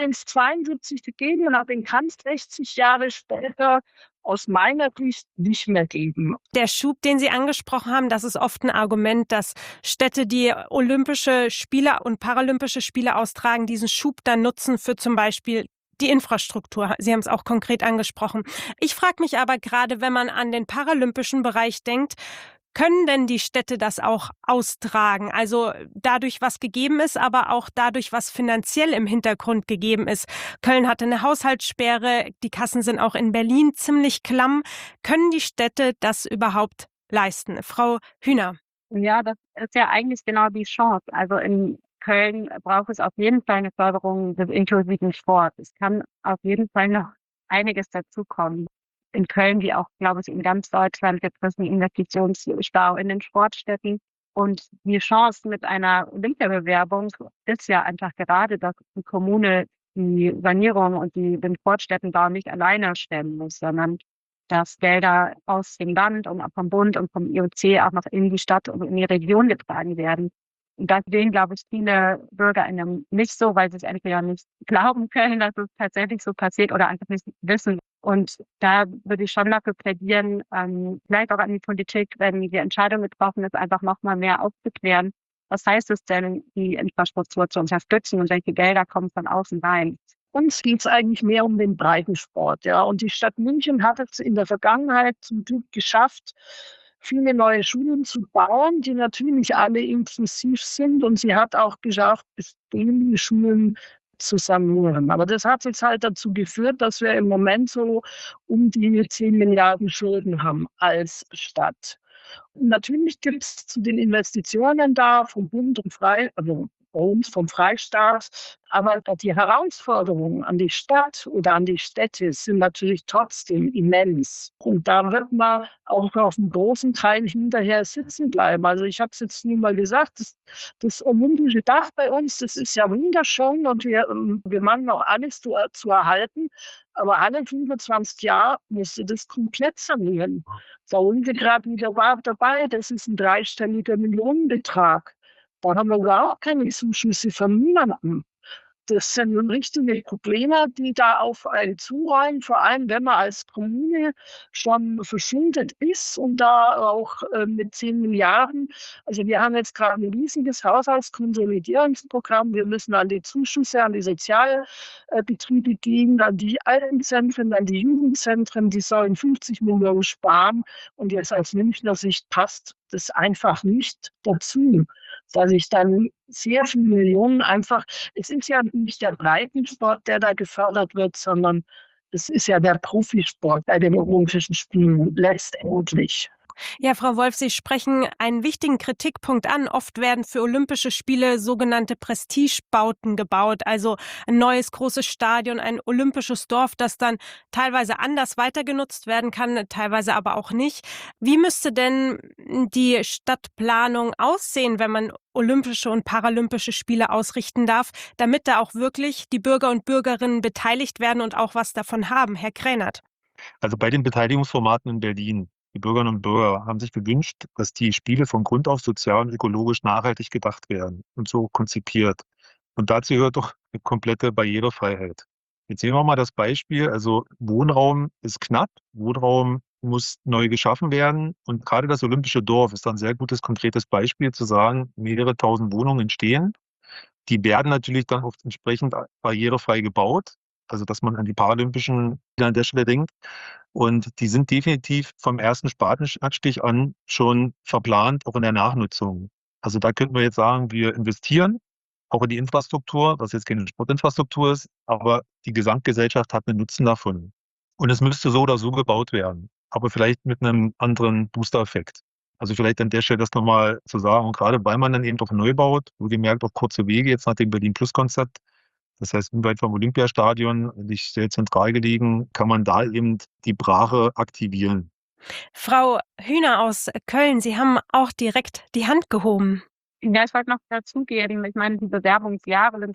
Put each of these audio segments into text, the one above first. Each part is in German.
1972 gegeben und den kann es 60 Jahre später aus meiner Sicht nicht mehr geben. Der Schub, den Sie angesprochen haben, das ist oft ein Argument, dass Städte, die Olympische Spiele und Paralympische Spiele austragen, diesen Schub dann nutzen für zum Beispiel die Infrastruktur. Sie haben es auch konkret angesprochen. Ich frage mich aber gerade, wenn man an den paralympischen Bereich denkt, können denn die Städte das auch austragen? Also dadurch, was gegeben ist, aber auch dadurch, was finanziell im Hintergrund gegeben ist. Köln hatte eine Haushaltssperre, die Kassen sind auch in Berlin ziemlich klamm. Können die Städte das überhaupt leisten? Frau Hühner. Ja, das ist ja eigentlich genau die Chance. Also in Köln braucht es auf jeden Fall eine Förderung des inklusiven Sports. Es kann auf jeden Fall noch einiges dazukommen. In Köln, wie auch, glaube ich, in ganz Deutschland, gibt es einen Investitionsstau in den Sportstätten. Und die Chance mit einer Olympiabewerbung ist ja einfach gerade, dass die Kommune die Sanierung und den Sportstättenbau nicht alleine stemmen muss, sondern dass Gelder aus dem Land und auch vom Bund und vom IOC auch noch in die Stadt und in die Region getragen werden. Und das sehen, glaube ich, viele BürgerInnen nicht so, weil sie es entweder nicht glauben können, dass es tatsächlich so passiert oder einfach nicht wissen. Und da würde ich schon dafür plädieren, vielleicht auch an die Politik, wenn die Entscheidung getroffen ist, einfach noch mal mehr aufzuklären. Was heißt es denn, die Infrastruktur zu unterstützen und welche Gelder kommen von außen rein? Uns geht es eigentlich mehr um den Breitensport, ja. Und die Stadt München hat es in der Vergangenheit zum Glück geschafft, viele neue Schulen zu bauen, die natürlich alle inklusiv sind. Und sie hat auch geschafft, bestehende Schulen zu sanieren. Aber das hat jetzt halt dazu geführt, dass wir im Moment so um die 10 Milliarden Schulden haben als Stadt. Und natürlich gibt es zu den Investitionen da vom Bund und also bei uns vom Freistaat. Aber die Herausforderungen an die Stadt oder an die Städte sind natürlich trotzdem immens. Und da wird man auch auf einem großen Teil hinterher sitzen bleiben. Also ich habe es jetzt nur mal gesagt, das olympische Dach bei uns, das ist ja wunderschön und wir machen auch alles zu erhalten. Aber alle 25 Jahre musste das komplett sanieren. Da sind wir gerade wieder dabei. Das ist ein dreistelliger Millionenbetrag. Da haben wir überhaupt keine Zuschüsse von niemandem. Das sind richtige Probleme, die da auf einen zurollen, vor allem wenn man als Kommune schon verschuldet ist und da auch mit 10 Milliarden. Also wir haben jetzt gerade ein riesiges Haushaltskonsolidierungsprogramm. Wir müssen an die Zuschüsse, an die Sozialbetriebe gehen, an die Altenzentren, an die Jugendzentren. Die sollen 50 Millionen sparen. Und jetzt aus Münchner Sicht passt das einfach nicht dazu, dass ich dann sehr viele Millionen einfach, es ist ja nicht der Breitensport, der da gefördert wird, sondern es ist ja der Profisport bei den Olympischen Spielen letztendlich. Ja, Frau Wolf, Sie sprechen einen wichtigen Kritikpunkt an. Oft werden für Olympische Spiele sogenannte Prestigebauten gebaut, also ein neues großes Stadion, ein olympisches Dorf, das dann teilweise anders weitergenutzt werden kann, teilweise aber auch nicht. Wie müsste denn die Stadtplanung aussehen, wenn man Olympische und Paralympische Spiele ausrichten darf, damit da auch wirklich die Bürger und Bürgerinnen beteiligt werden und auch was davon haben? Herr Krähnert. Also bei den Beteiligungsformaten in Berlin, die Bürgerinnen und Bürger haben sich gewünscht, dass die Spiele von Grund auf sozial und ökologisch nachhaltig gedacht werden und so konzipiert. Und dazu gehört doch eine komplette Barrierefreiheit. Jetzt sehen wir mal das Beispiel. Also Wohnraum ist knapp, Wohnraum muss neu geschaffen werden. Und gerade das Olympische Dorf ist ein sehr gutes, konkretes Beispiel zu sagen, mehrere tausend Wohnungen entstehen. Die werden natürlich dann oft entsprechend barrierefrei gebaut. Also dass man an die Paralympischen Spiele an der Stelle denkt. Und die sind definitiv vom ersten Spatenstich an schon verplant, auch in der Nachnutzung. Also da könnten wir jetzt sagen, wir investieren auch in die Infrastruktur, was jetzt keine Sportinfrastruktur ist, aber die Gesamtgesellschaft hat einen Nutzen davon. Und es müsste so oder so gebaut werden, aber vielleicht mit einem anderen Booster-Effekt. Also vielleicht an der Stelle das nochmal zu sagen, und gerade weil man dann eben auch neu baut, wohlgemerkt auf kurze Wege, jetzt nach dem Berlin-Plus-Konzept, das heißt, unweit vom Olympiastadion, nicht sehr zentral gelegen, kann man da eben die Brache aktivieren. Frau Hühner aus Köln, Sie haben auch direkt die Hand gehoben. Ja, ich wollte noch dazugeben, ich meine, die Bewerbungsjahre sind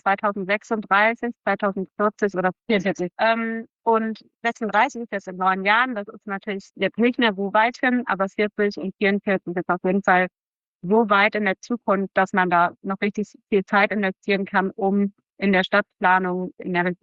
2036, 2040 oder 44. Und 36 ist jetzt in 9 Jahren. Das ist natürlich jetzt nicht mehr so weit hin, aber 40 und 44 ist auf jeden Fall so weit in der Zukunft, dass man da noch richtig viel Zeit investieren kann, um in der Stadtplanung, in der